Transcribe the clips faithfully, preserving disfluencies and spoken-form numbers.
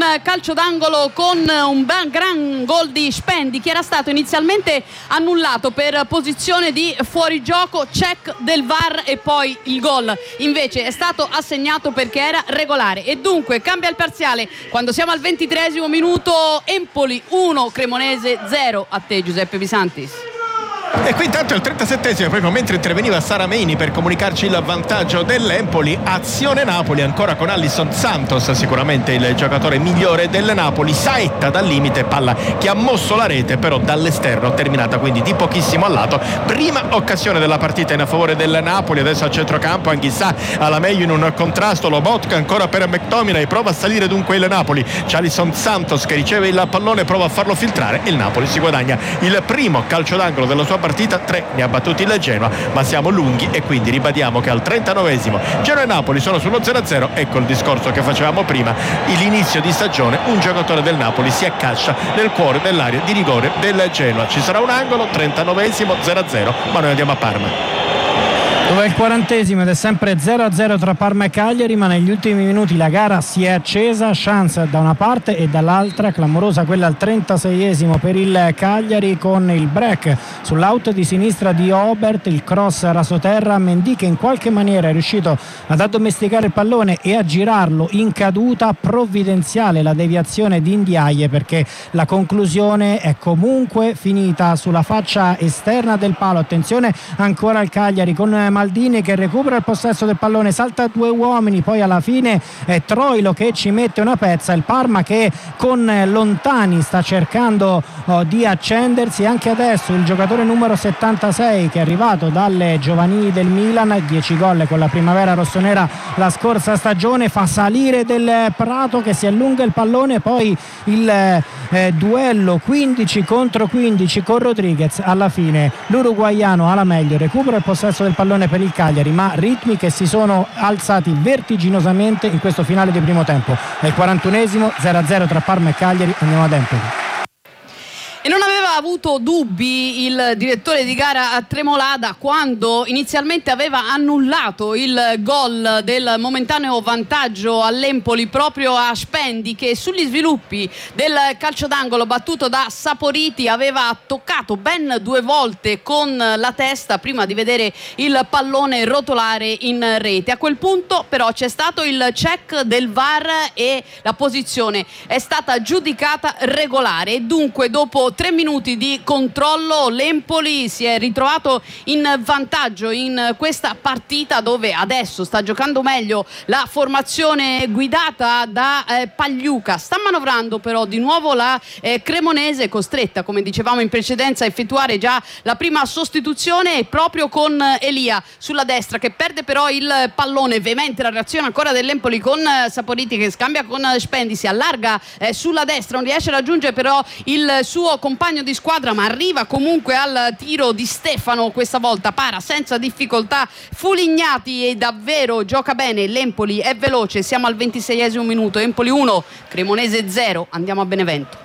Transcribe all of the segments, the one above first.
calcio d'angolo con un ben gran gol di Spendi, che era stato inizialmente annullato per posizione di fuorigioco, check del V A R e poi il gol invece è stato assegnato perché era regolare. E dunque cambia il parziale quando siamo al ventitreesimo minuto. Empoli uno, Cremonese zero. A te Giuseppe Pisantis. E qui intanto al trentasettesimo, proprio mentre interveniva Sarameni per comunicarci il vantaggio dell'Empoli, azione Napoli ancora con Alisson Santos, sicuramente il giocatore migliore del Napoli. Saetta dal limite, palla che ha mosso la rete però dall'esterno, terminata quindi di pochissimo al lato. Prima occasione della partita in favore del Napoli, adesso a centrocampo Anghissà alla meglio in un contrasto, Lobotka ancora per McTominay, prova a salire dunque il Napoli, c'è Alisson Santos che riceve il pallone, prova a farlo filtrare e il Napoli si guadagna il primo calcio d'angolo della sua partita. Tre ne ha battuti il Genoa, ma siamo lunghi e quindi ribadiamo che al trentanovesimo Genoa e Napoli sono sullo zero a zero. Ecco il discorso che facevamo prima, l'inizio di stagione, un giocatore del Napoli si accascia nel cuore dell'area di rigore del Genoa. Ci sarà un angolo, trentanovesimo, zero a zero, ma noi andiamo a Parma. Dove è il quarantesimo ed è sempre zero a zero tra Parma e Cagliari, ma negli ultimi minuti la gara si è accesa, chance da una parte e dall'altra, clamorosa quella al trentaseiesimo per il Cagliari con il break sull'out di sinistra di Obert, il cross rasoterra, Mendy che in qualche maniera è riuscito ad addomesticare il pallone e a girarlo in caduta, provvidenziale la deviazione di Ndiaye perché la conclusione è comunque finita sulla faccia esterna del palo. Attenzione ancora al Cagliari con Maldini che recupera il possesso del pallone, salta due uomini, poi alla fine è Troilo che ci mette una pezza. Il Parma che con Lontani sta cercando oh, di accendersi. Anche adesso il giocatore numero settantasei che è arrivato dalle giovanili del Milan, dieci gol con la primavera rossonera la scorsa stagione, fa salire Del Prato che si allunga il pallone, poi il eh, duello quindici contro quindici con Rodriguez. Alla fine l'uruguaiano alla meglio recupera il possesso del pallone per il Cagliari, ma ritmi che si sono alzati vertiginosamente in questo finale di primo tempo. È il quarantunesimo, zero a zero tra Parma e Cagliari. Andiamo ad Empoli. E non aveva avuto dubbi il direttore di gara Tremolada quando inizialmente aveva annullato il gol del momentaneo vantaggio all'Empoli proprio a Spendi, che sugli sviluppi del calcio d'angolo battuto da Saporiti aveva toccato ben due volte con la testa prima di vedere il pallone rotolare in rete. A quel punto però c'è stato il check del V A R e la posizione è stata giudicata regolare e dunque dopo tre minuti di controllo l'Empoli si è ritrovato in vantaggio in questa partita, dove adesso sta giocando meglio la formazione guidata da eh, Pagliuca. Sta manovrando però di nuovo la eh, Cremonese, costretta come dicevamo in precedenza a effettuare già la prima sostituzione proprio con Elia sulla destra, che perde però il pallone. Veemente la reazione ancora dell'Empoli con eh, Saporiti che scambia con eh, Spendi, si allarga eh, sulla destra, non riesce a raggiungere però il suo compagno di squadra, ma arriva comunque al tiro di Stefano. Questa volta para senza difficoltà Fulignati e davvero gioca bene l'Empoli, è veloce. Siamo al ventiseiesimo minuto, Empoli uno, Cremonese zero. Andiamo a Benevento.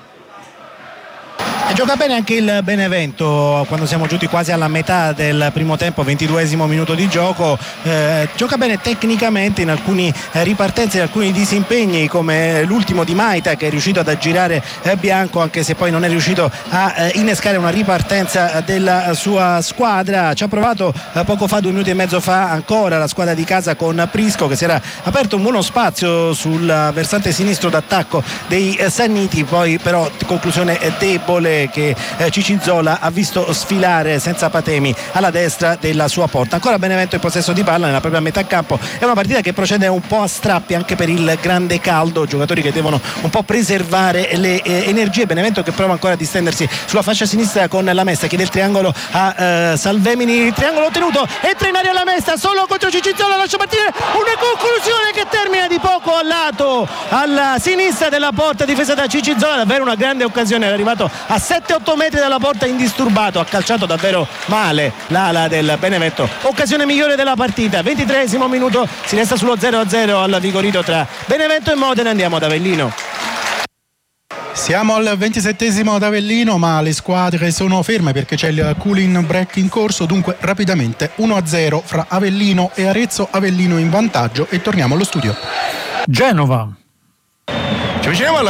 E gioca bene anche il Benevento quando siamo giunti quasi alla metà del primo tempo, ventiduesimo minuto di gioco. Eh, gioca bene tecnicamente in alcune eh, ripartenze, in alcuni disimpegni, come l'ultimo di Maita che è riuscito ad aggirare eh, Bianco, anche se poi non è riuscito a eh, innescare una ripartenza della sua squadra. Ci ha provato eh, poco fa, due minuti e mezzo fa ancora la squadra di casa con Prisco, che si era aperto un buono spazio sul versante sinistro d'attacco dei eh, Sanniti, poi però conclusione eh, debole che eh, Cicinzola ha visto sfilare senza patemi alla destra della sua porta. Ancora Benevento in possesso di palla nella propria metà campo. È una partita che procede un po' a strappi anche per il grande caldo, giocatori che devono un po' preservare le eh, energie. Benevento che prova ancora a distendersi sulla fascia sinistra con la Mesta, chiede il triangolo a eh, Salvemini, triangolo ottenuto, entra in area la Mesta solo contro Cicinzola, lascia partire una conclusione che termina di poco al lato, alla sinistra della porta, difesa da Cicinzola. Davvero una grande occasione, è arrivato a sette otto metri dalla porta indisturbato, ha calciato davvero male l'ala del Benevento. Occasione migliore della partita, ventitreesimo minuto, si resta sullo zero a zero al Vigorito tra Benevento e Modena. Andiamo ad Avellino. Siamo al ventisettesimo ad Avellino, ma le squadre sono ferme perché c'è il cooling break in corso, dunque rapidamente uno a zero fra Avellino e Arezzo. Avellino in vantaggio e torniamo allo studio. Genova. Ci avviciniamo alla